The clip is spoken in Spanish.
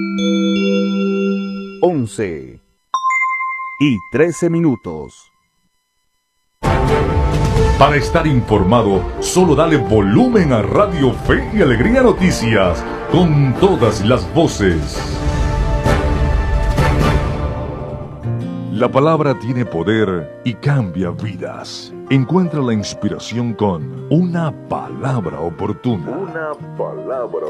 11:13. Para estar informado, solo dale volumen a Radio Fe y Alegría Noticias, con todas las voces. La palabra tiene poder y cambia vidas. Encuentra la inspiración con una palabra oportuna.